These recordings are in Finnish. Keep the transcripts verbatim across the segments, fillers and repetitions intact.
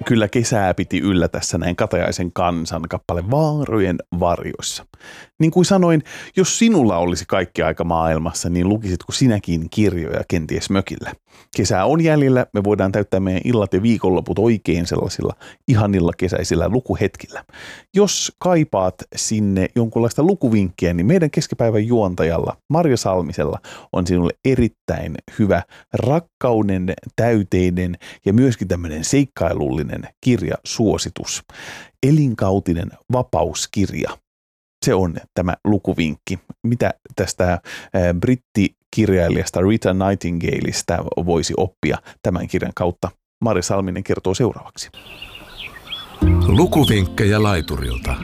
Kyllä kesää piti yllä tässä näin Katajaisen kansan kappale Vaarojen varjoissa. Niin kuin sanoin, jos sinulla olisi kaikki aika maailmassa, niin lukisitko sinäkin kirjoja kenties mökillä? Kesää on jäljellä, me voidaan täyttää meidän illat ja viikonloput oikein sellaisilla ihanilla kesäisillä lukuhetkillä. Jos kaipaat sinne jonkunlaista lukuvinkkiä, niin meidän keskipäivän juontajalla Marja Salmisella on sinulle erittäin hyvä rakkauden täyteinen ja myöskin tämmöinen seikkailullinen kirjasuositus. Elinkautinen vapauskirja. Se on tämä lukuvinkki. Mitä tästä brittikirjailijasta Rita Nightingaleista voisi oppia tämän kirjan kautta? Marja Salminen kertoo seuraavaksi. Lukuvinkkejä laiturilta.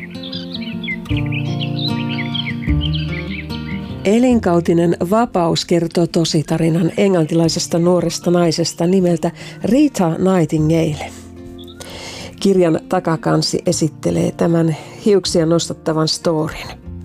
Elinkautinen vapaus kertoo tositarinan englantilaisesta nuoresta naisesta nimeltä Rita Nightingale. Kirjan takakansi esittelee tämän hiuksia nostattavan storin.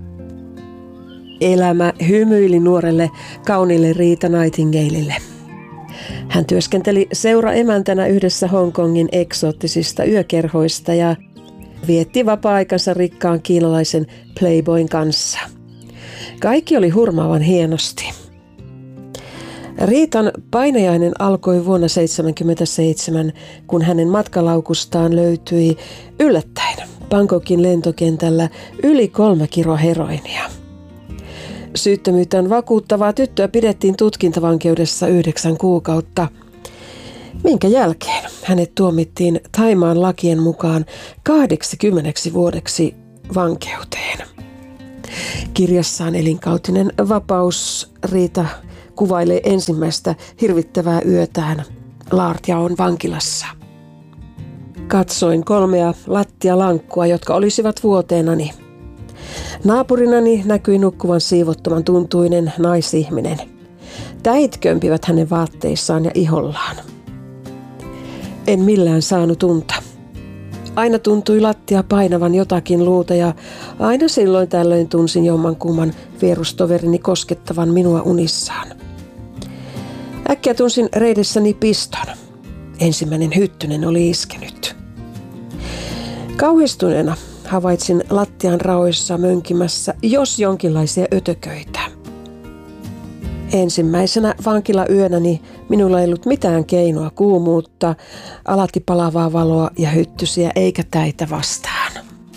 Elämä hymyili nuorelle kauniille Rita Nightingalelle. Hän työskenteli seuraemäntänä yhdessä Hongkongin eksoottisista yökerhoista ja vietti vapaa-aikansa rikkaan kiinalaisen playboyn kanssa. Kaikki oli hurmaavan hienosti. Riitan painajainen alkoi vuonna seitsemänkymmentäseitsemän, kun hänen matkalaukustaan löytyi yllättäen Bangkokin lentokentällä yli kolme kiloa heroinia. Syyttömyytään vakuuttavaa tyttöä pidettiin tutkintavankeudessa yhdeksän kuukautta, minkä jälkeen hänet tuomittiin Thaimaan lakien mukaan kahdeksankymmentä vuodeksi vankeuteen. Kirjassaan Elinkautinen vapaus Riita kuvailee ensimmäistä hirvittävää yötään Laartjaon vankilassa. Katsoin kolmea lattialankkua, jotka olisivat vuoteenani. Naapurinani näkyi nukkuvan siivottoman tuntuinen naisihminen. Täit kömpivät hänen vaatteissaan ja ihollaan. En millään saanut unta. Aina tuntui lattia painavan jotakin luuta ja aina silloin tällöin tunsin jommankumman vierustoverini koskettavan minua unissaan. Äkkiä tunsin reidessäni piston. Ensimmäinen hyttynen oli iskenyt. Kauhistuneena havaitsin lattian raoissa mönkimässä jos jonkinlaisia ötököitä. Ensimmäisenä vankilayönäni minulla ei ollut mitään keinoa kuumuutta, alati palavaa valoa ja hyttysiä eikä täitä vastaan.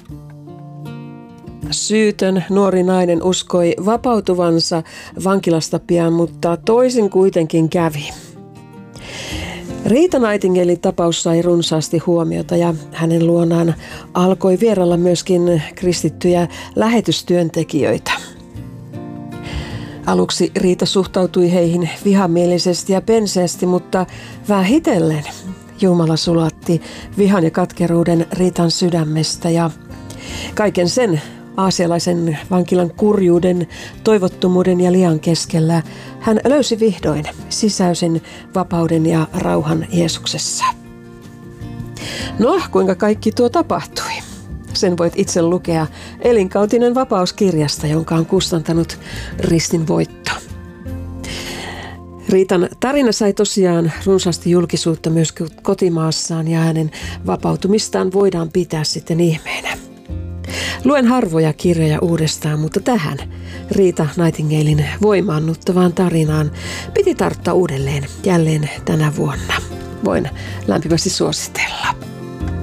Syytön nuori nainen uskoi vapautuvansa vankilasta pian, mutta toisin kuitenkin kävi. Rita Nightingalen tapaus sai runsaasti huomiota ja hänen luonaan alkoi vierailla myöskin kristittyjä lähetystyöntekijöitä. Aluksi Riita suhtautui heihin vihamielisesti ja penseästi, mutta vähitellen Jumala sulatti vihan ja katkeruuden Riitan sydämestä ja kaiken sen aasialaisen vankilan kurjuuden, toivottomuuden ja lian keskellä hän löysi vihdoin sisäisen vapauden ja rauhan Jeesuksessa. No, kuinka kaikki tuo tapahtui? Sen voit itse lukea Elinkautinen vapauskirjasta, jonka on kustantanut Ristin Voitto. Riitan tarina sai tosiaan runsaasti julkisuutta myös kotimaassaan ja hänen vapautumistaan voidaan pitää sitten ihmeenä. Luen harvoja kirjoja uudestaan, mutta tähän Rita Nightingalen voimaannuttavaan tarinaan piti tarttua uudelleen jälleen tänä vuonna. Voin lämpimästi suositella.